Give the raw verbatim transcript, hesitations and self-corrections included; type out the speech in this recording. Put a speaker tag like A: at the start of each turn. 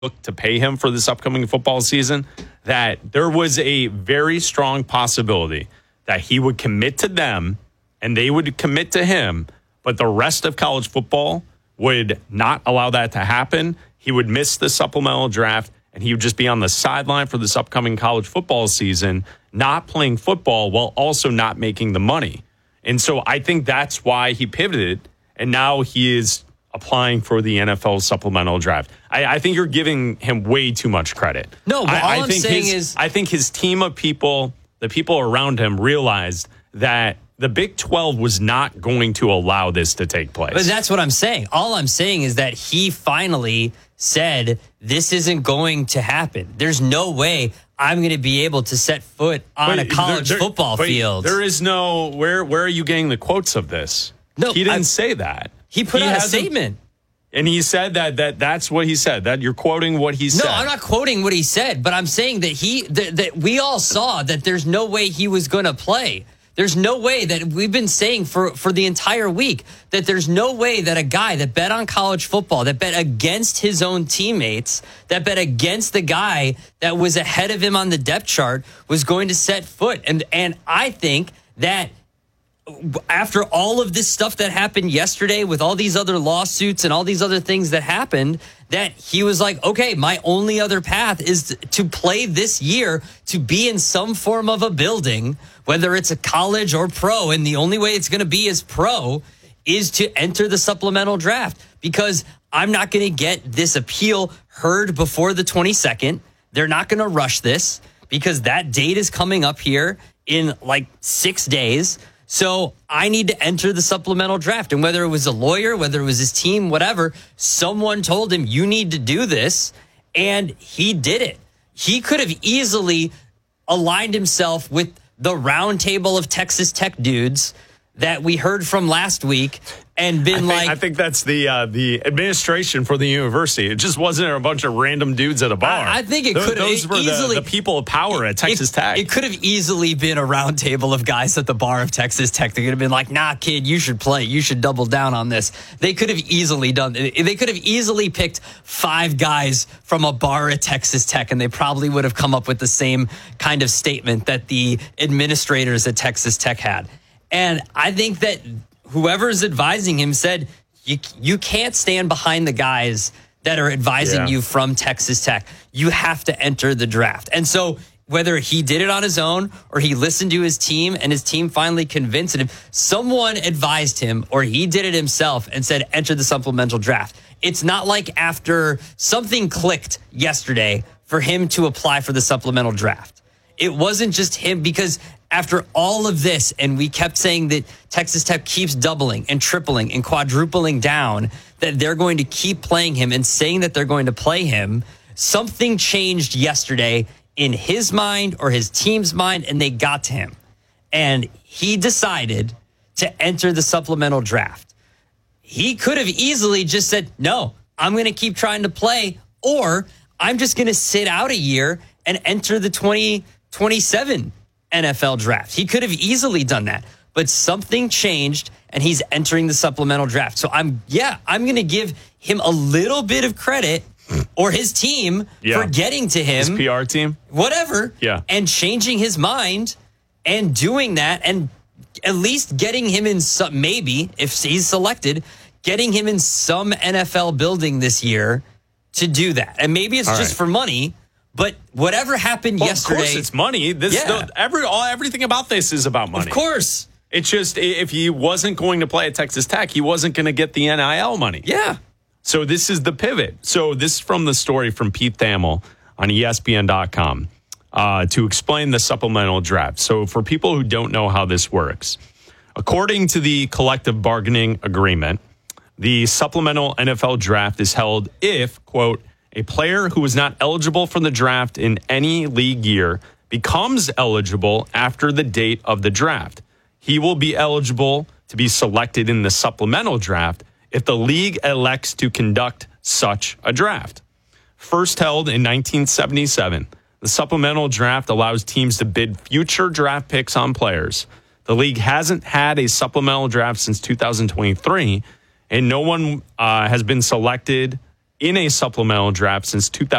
A: look to pay him for this upcoming football season, that there was a very strong possibility that he would commit to them and they would commit to him, but the rest of college football would not allow that to happen. He would miss the supplemental draft, and he would just be on the sideline for this upcoming college football season, not playing football while also not making the money. And so I think that's why he pivoted, and now he is applying for the N F L supplemental draft. I, I think you're giving him way too much credit.
B: No, but
A: I,
B: all
A: I
B: I'm
A: think
B: saying
A: his,
B: is...
A: I think his team of people, the people around him, realized that the Big twelve was not going to allow this to take place.
B: But that's what I'm saying. All I'm saying is that he finally said, this isn't going to happen. There's no way I'm going to be able to set foot on
A: but
B: a college
A: there, there,
B: football field.
A: There is no, where Where are you getting the quotes of this?
B: No,
A: he didn't
B: I,
A: say that.
B: He put
A: he
B: out a statement.
A: And he said that that that's what he said. That you're quoting what he said.
B: No, I'm not quoting what he said, but I'm saying that he that, that we all saw that there's no way he was going to play. There's no way that we've been saying for, for the entire week that there's no way that a guy that bet on college football, that bet against his own teammates, that bet against the guy that was ahead of him on the depth chart was going to set foot. And and I think that after all of this stuff that happened yesterday with all these other lawsuits and all these other things that happened, that he was like, okay, my only other path is to play this year, to be in some form of a building, whether it's a college or pro. And the only way it's going to be as pro is to enter the supplemental draft, because I'm not going to get this appeal heard before the twenty-second. They're not going to rush this because that date is coming up here in like six days. So I need to enter the supplemental draft. And whether it was a lawyer, whether it was his team, whatever, someone told him, you need to do this. And he did it. He could have easily aligned himself with the round table of Texas Tech dudes that we heard from last week and been
A: I think,
B: like...
A: I think that's the uh, the administration for the university. It just wasn't a bunch of random dudes at a bar.
B: I, I think it could have
A: Those were
B: easily...
A: the, the people of power at Texas
B: it,
A: Tech.
B: It could have easily been a round table of guys at the bar of Texas Tech. They could have been like, nah, kid, you should play. You should double down on this. They could have easily done... They could have easily picked five guys from a bar at Texas Tech, and they probably would have come up with the same kind of statement that the administrators at Texas Tech had. And I think that whoever's advising him said, you you can't stand behind the guys that are advising yeah. you from Texas Tech. You have to enter the draft. And so whether he did it on his own or he listened to his team and his team finally convinced him, someone advised him or he did it himself and said, enter the supplemental draft. It's not like after something clicked yesterday for him to apply for the supplemental draft. It wasn't just him, because after all of this, and we kept saying that Texas Tech keeps doubling and tripling and quadrupling down, that they're going to keep playing him and saying that they're going to play him, something changed yesterday in his mind or his team's mind, and they got to him. And he decided to enter the supplemental draft. He could have easily just said, no, I'm going to keep trying to play, or I'm just going to sit out a year and enter the twenty twenty-seven N F L draft. He could have easily done that, but something changed and he's entering the supplemental draft. So I'm, yeah, I'm going to give him a little bit of credit, or his team, yeah. for getting to him.
A: His P R team.
B: Whatever.
A: Yeah.
B: And changing his mind and doing that, and at least getting him in some, maybe if he's selected, getting him in some N F L building this year to do that. And maybe it's All just right. for money. But whatever happened
A: well,
B: yesterday...
A: Of course it's money. This
B: yeah.
A: the, every all everything about this is about money.
B: Of course.
A: It's just, if he wasn't going to play at Texas Tech, he wasn't going to get the N I L money.
B: Yeah.
A: So this is the pivot. So this is from the story from Pete Thamel on E S P N dot com uh, to explain the supplemental draft. So for people who don't know how this works, according to the collective bargaining agreement, the supplemental N F L draft is held if, quote, a player who is not eligible for the draft in any league year becomes eligible after the date of the draft. He will be eligible to be selected in the supplemental draft if the league elects to conduct such a draft. First held in nineteen seventy-seven, the supplemental draft allows teams to bid future draft picks on players. The league hasn't had a supplemental draft since two thousand twenty-three, and no one uh, has been selected in a supplemental draft since two thousand.